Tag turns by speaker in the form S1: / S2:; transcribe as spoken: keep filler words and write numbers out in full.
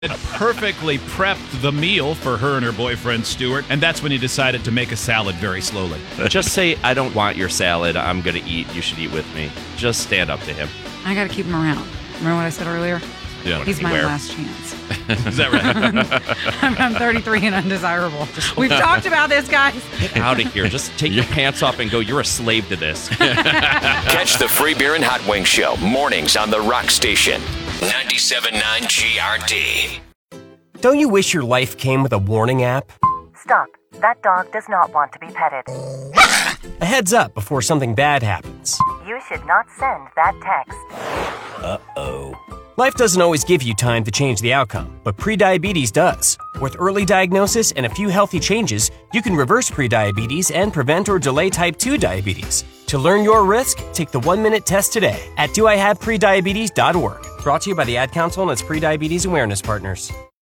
S1: perfectly prepped the meal for her and her boyfriend, Stuart, and that's when he decided to make a salad very slowly.
S2: Just say, I don't want your salad. I'm going to eat. You should eat with me. Just stand up to him.
S3: I got to keep him around. Remember what I said earlier?
S2: Yeah.
S3: He's my
S2: Anywhere.
S3: last chance.
S1: Is that right?
S3: I'm, I'm thirty-three and undesirable. We've talked about this, guys.
S2: Get out of here. Just take your pants off and go, you're a slave to this.
S4: Catch the Free Beer and Hot Wings Show mornings on the Rock Station. ninety-seven point nine G R D.
S5: Don't you wish your life came with a warning app?
S6: Stop. That dog does not want to be petted.
S5: A heads up before something bad happens.
S6: You should not send that text.
S5: Uh-oh. Life doesn't always give you time to change the outcome, but prediabetes does. With early diagnosis and a few healthy changes, you can reverse prediabetes and prevent or delay type two diabetes. To learn your risk, take the one-minute test today at do I have prediabetes dot org. Brought to you by the Ad Council and its prediabetes awareness partners.